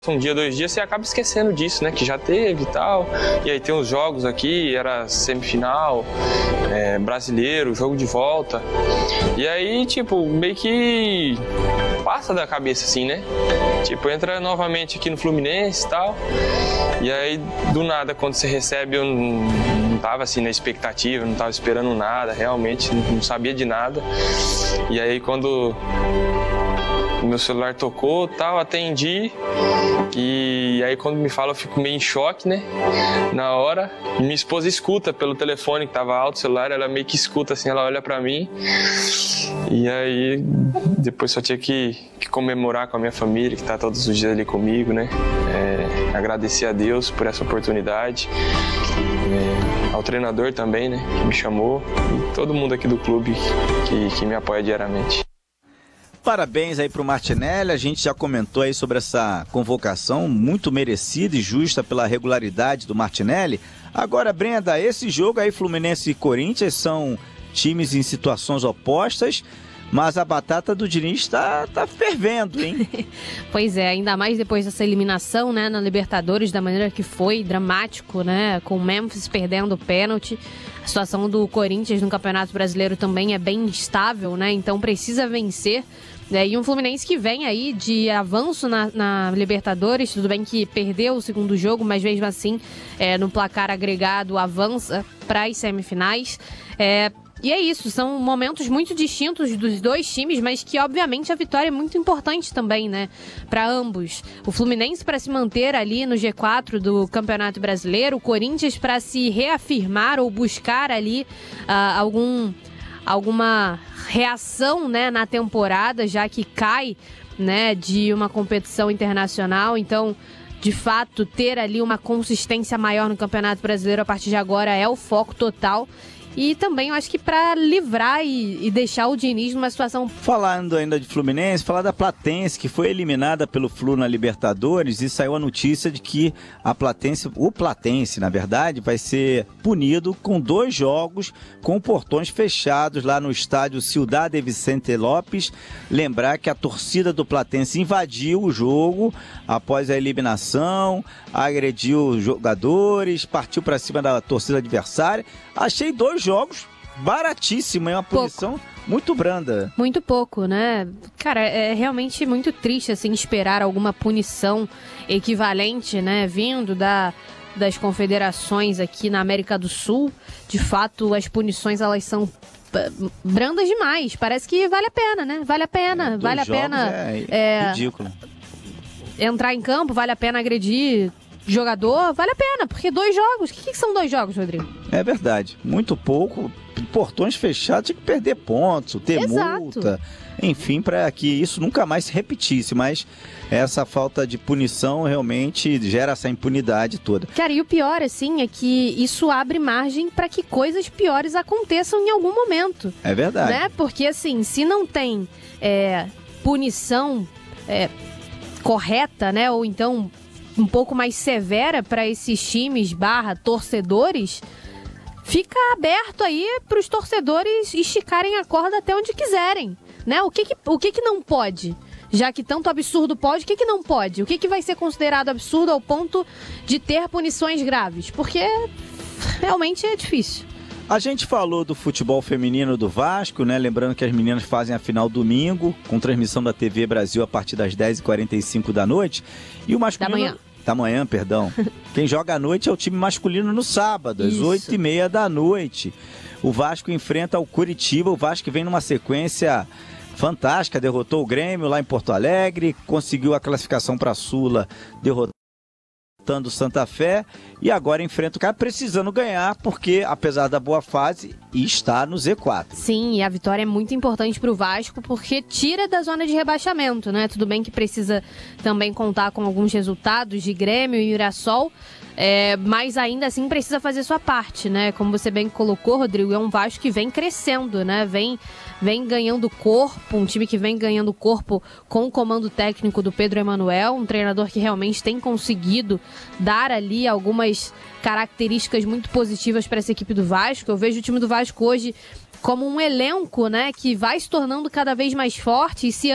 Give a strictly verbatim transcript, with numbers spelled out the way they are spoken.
Um dia, dois dias, você acaba esquecendo disso, né? Que já teve e tal. E aí tem os jogos aqui, era semifinal, é, brasileiro, jogo de volta. E aí, tipo, meio que passa da cabeça, assim, né? Tipo, entra novamente aqui no Fluminense e tal. E aí, do nada, quando você recebe, eu não, não tava assim na expectativa, não tava esperando nada, realmente, não sabia de nada. E aí, quando meu celular tocou, tal, atendi. E aí quando me fala eu fico meio em choque, né? Na hora, minha esposa escuta pelo telefone que tava alto o celular, ela meio que escuta assim, ela olha pra mim. E aí depois só tinha que, que comemorar com a minha família, que tá todos os dias ali comigo, né? É, agradecer a Deus por essa oportunidade. É, ao treinador também, né? Que me chamou. E todo mundo aqui do clube que, que me apoia diariamente. Parabéns aí pro Martinelli, a gente já comentou aí sobre essa convocação muito merecida e justa pela regularidade do Martinelli. Agora, Brenda, esse jogo aí, Fluminense e Corinthians, são times em situações opostas, mas a batata do Diniz tá, tá fervendo, hein? Pois é, ainda mais depois dessa eliminação, né, na Libertadores, da maneira que foi, dramático, né, com o Memphis perdendo o pênalti. A situação do Corinthians no Campeonato Brasileiro também é bem instável, né, então precisa vencer. É, e um Fluminense que vem aí de avanço na, na Libertadores, tudo bem que perdeu o segundo jogo, mas mesmo assim, é, no placar agregado, avança para as semifinais. É, e é isso, são momentos muito distintos dos dois times, mas que obviamente a vitória é muito importante também, né, para ambos. O Fluminense para se manter ali no G quatro do Campeonato Brasileiro, o Corinthians para se reafirmar ou buscar ali uh, algum... alguma reação, né, na temporada, já que cai, né, de uma competição internacional. Então, de fato, ter ali uma consistência maior no Campeonato Brasileiro a partir de agora é o foco total. E também eu acho que para livrar e, e deixar o Diniz numa situação... Falando ainda de Fluminense, falar da Platense, que foi eliminada pelo Flu na Libertadores, e saiu a notícia de que a Platense, o Platense, na verdade, vai ser punido com dois jogos com portões fechados lá no estádio Ciudad de Vicente López. Lembrar que a torcida do Platense invadiu o jogo após a eliminação, agrediu os jogadores, partiu para cima da torcida adversária. Achei dois jogos baratíssimo, é uma punição pouco. Muito branda. Muito pouco, né? Cara, é realmente muito triste, assim, esperar alguma punição equivalente, né, vindo da, das confederações aqui na América do Sul. De fato, as punições, elas são brandas demais. Parece que vale a pena, né? Vale a pena, é, vale a pena. É, é, ridículo. Entrar em campo, vale a pena agredir jogador, vale a pena, porque dois jogos, o que, que são dois jogos, Rodrigo? É verdade, muito pouco, portões fechados, tinha que perder pontos, ter Exato. multa, enfim, para que isso nunca mais se repetisse, mas essa falta de punição realmente gera essa impunidade toda. Cara, e o pior, assim, é que isso abre margem para que coisas piores aconteçam em algum momento. É verdade. Né? Porque, assim, se não tem é, punição é, correta, né, ou então um pouco mais severa para esses times barra torcedores, fica aberto aí para os torcedores esticarem a corda até onde quiserem, né? O que que, o que que não pode? Já que tanto absurdo pode, o que que não pode? O que que vai ser considerado absurdo ao ponto de ter punições graves? Porque realmente é difícil. A gente falou do futebol feminino do Vasco, né? Lembrando que as meninas fazem a final domingo, com transmissão da T V Brasil a partir das dez e quarenta e cinco da noite. E o masculino... Da manhã. Da manhã, perdão. Quem joga à noite é o time masculino no sábado, às oito e meia da noite. O Vasco enfrenta o Curitiba, o Vasco vem numa sequência fantástica, derrotou o Grêmio lá em Porto Alegre, conseguiu a classificação para a Sula, derrotando o Santa Fé, e agora enfrenta o cara precisando ganhar, porque apesar da boa fase, está no Z quatro. Sim, e a vitória é muito importante para o Vasco, porque tira da zona de rebaixamento, né? Tudo bem que precisa também contar com alguns resultados de Grêmio e Mirassol, é, mas ainda assim precisa fazer sua parte, né? Como você bem colocou, Rodrigo, é um Vasco que vem crescendo, né? Vem, vem ganhando corpo, um time que vem ganhando corpo com o comando técnico do Pedro Emanuel, um treinador que realmente tem conseguido dar ali algumas características muito positivas para essa equipe do Vasco. Eu vejo o time do Vasco hoje como um elenco, né, que vai se tornando cada vez mais forte, e se